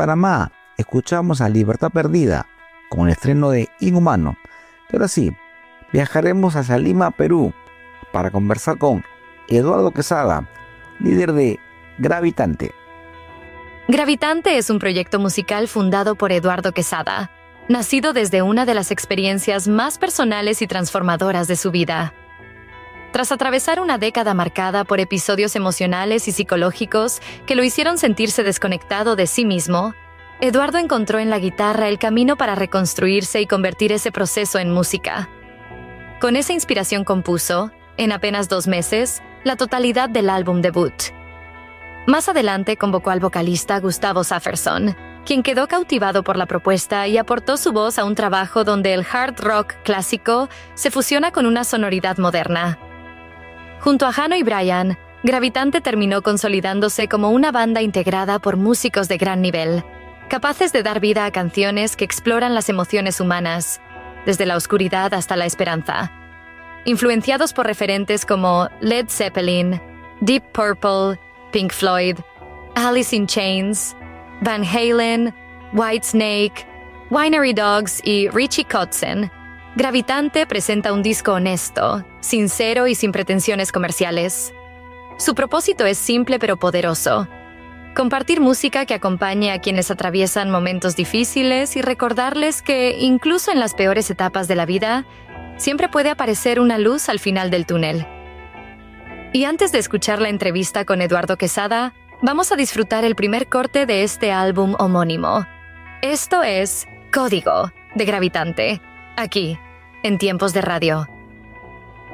Panamá escuchamos a Libertad Perdida con el estreno de Inhumano. Y ahora sí, viajaremos hacia Lima, Perú, para conversar con Eduardo Quesada, líder de Gravitante. Gravitante es un proyecto musical fundado por Eduardo Quesada, nacido desde una de las experiencias más personales y transformadoras de su vida. Tras atravesar una década marcada por episodios emocionales y psicológicos que lo hicieron sentirse desconectado de sí mismo, Eduardo encontró en la guitarra el camino para reconstruirse y convertir ese proceso en música. Con esa inspiración compuso, en apenas 2 meses, la totalidad del álbum debut. Más adelante convocó al vocalista Gustavo Safferson, quien quedó cautivado por la propuesta y aportó su voz a un trabajo donde el hard rock clásico se fusiona con una sonoridad moderna. Junto a Jano y Brian, Gravitante terminó consolidándose como una banda integrada por músicos de gran nivel, capaces de dar vida a canciones que exploran las emociones humanas, desde la oscuridad hasta la esperanza. Influenciados por referentes como Led Zeppelin, Deep Purple, Pink Floyd, Alice in Chains, Van Halen, Whitesnake, Winery Dogs y Richie Kotzen, Gravitante presenta un disco honesto, sincero y sin pretensiones comerciales. Su propósito es simple pero poderoso: compartir música que acompañe a quienes atraviesan momentos difíciles y recordarles que, incluso en las peores etapas de la vida, siempre puede aparecer una luz al final del túnel. Y antes de escuchar la entrevista con Eduardo Quesada, vamos a disfrutar el primer corte de este álbum homónimo. Esto es Código, de Gravitante, aquí, en Tiempos de Radio.